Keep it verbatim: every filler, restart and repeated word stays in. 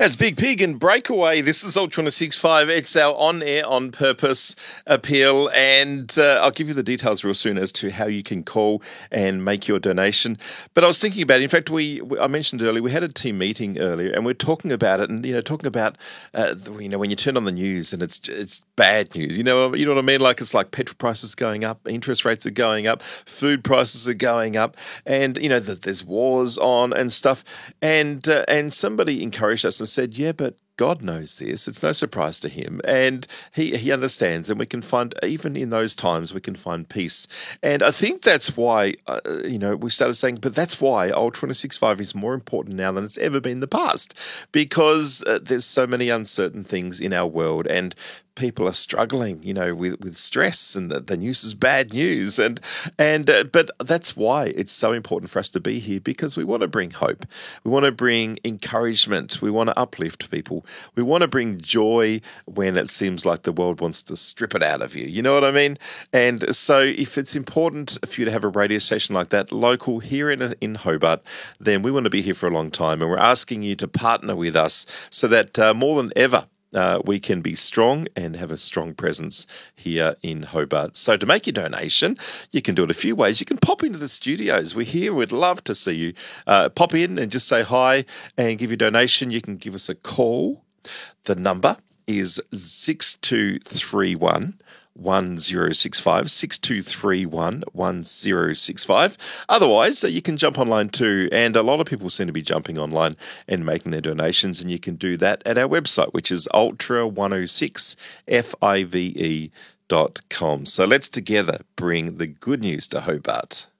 That's Big Pig and Breakaway. This is Ultra one oh six point five. It's our on-air, on-purpose appeal, and uh, I'll give you the details real soon as to how you can call and make your donation. But I was thinking about it. In fact, we, we I mentioned earlier, we had a team meeting earlier, and we're talking about it, and, you know, talking about, uh, you know, when you turn on the news and it's it's bad news. You know, you know what I mean? Like, it's like petrol prices going up, interest rates are going up, food prices are going up, and, you know, the, there's wars on and stuff. And, uh, and somebody encouraged us and said, yeah, but God knows this. It's no surprise to him. And he, he understands, and we can find, even in those times, we can find peace. And I think that's why, uh, you know, we started saying, but that's why Ultra one oh six point five is more important now than it's ever been in the past, because uh, there's so many uncertain things in our world, and people are struggling, you know, with, with stress, and the, the news is bad news. And, and uh, but that's why it's so important for us to be here, because we want to bring hope. We want to bring encouragement. We want to uplift people. We want to bring joy when it seems like the world wants to strip it out of you. You know what I mean? And so if it's important for you to have a radio station like that, local here in, in Hobart, then we want to be here for a long time. And we're asking you to partner with us so that uh, more than ever, Uh, we can be strong and have a strong presence here in Hobart. So to make your donation, you can do it a few ways. You can pop into the studios. We're here. We'd love to see you. Uh, pop in and just say hi and give your donation. You can give us a call. The number is six two three one, one zero six five, six two three one, one zero six five. Otherwise, uh, you can jump online too, and a lot of people seem to be jumping online and making their donations, and you can do that at our website, which is ultra one oh six five dot com. So let's together bring the good news to Hobart.